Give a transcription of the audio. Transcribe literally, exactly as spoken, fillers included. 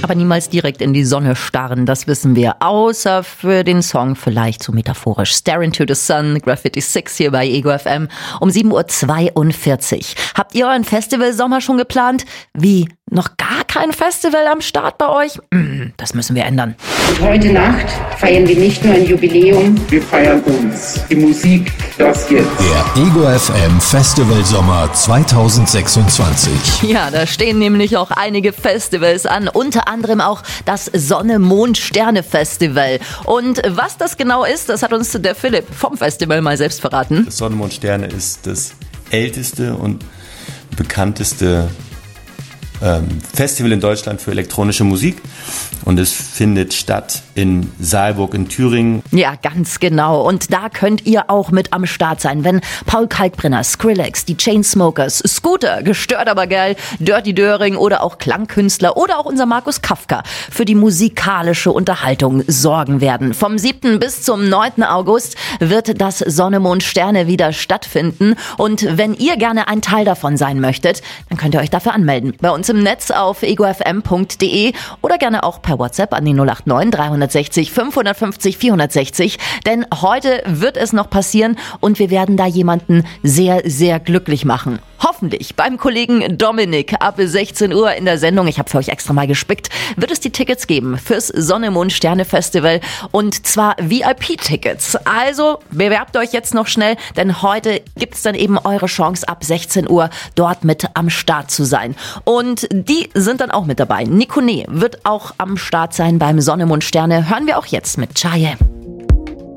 aber niemals direkt in die Sonne starren, das wissen wir. Außer für den Song vielleicht so metaphorisch. Stare into the Sun, Graffiti Six hier bei Ego F M um sieben Uhr zweiundvierzig. Habt ihr euren Festivalsommer schon geplant? Wie? Noch gar kein Festival am Start bei euch? Das müssen wir ändern. Und heute Nacht feiern wir nicht nur ein Jubiläum. Wir feiern uns. Die Musik, das jetzt. Der Ego F M Festivalsommer zweitausendsechsundzwanzig. Ja, da stehen nämlich auch einige Festivals an, unter anderem auch das Sonne-Mond-Sterne-Festival. Und was das genau ist, das hat uns der Philipp vom Festival mal selbst verraten. Das Sonne-Mond-Sterne ist das älteste und bekannteste ähm, Festival in Deutschland für elektronische Musik. Und es findet statt in Saalburg in Thüringen. Ja, ganz genau. Und da könnt ihr auch mit am Start sein, wenn Paul Kalkbrenner, Skrillex, die Chainsmokers, Scooter, gestört aber geil, Dirty Döring oder auch Klangkünstler oder auch unser Markus Kafka für die musikalische Unterhaltung sorgen werden. Vom siebten bis zum neunten August wird das Sonne-Mond-Sterne wieder stattfinden. Und wenn ihr gerne ein Teil davon sein möchtet, dann könnt ihr euch dafür anmelden. Bei uns im Netz auf ego f m punkt d e oder gerne auch per WhatsApp an die null acht neun dreihundertsechzig fünfhundertfünfzig vierhundertsechzig. Denn heute wird es noch passieren und wir werden da jemanden sehr, sehr glücklich machen. Hoffentlich beim Kollegen Dominik ab sechzehn Uhr in der Sendung. Ich habe für euch extra mal gespickt. Wird es die Tickets geben fürs Sonne-Mond-Sterne-Festival und zwar V I P-Tickets. Also bewerbt euch jetzt noch schnell, denn heute gibt es dann eben eure Chance ab sechzehn Uhr dort mit am Start zu sein. Und die sind dann auch mit dabei. Nikone wird auch am Start sein beim Sonne-Mond-Sterne. Hören wir auch jetzt mit Chaye.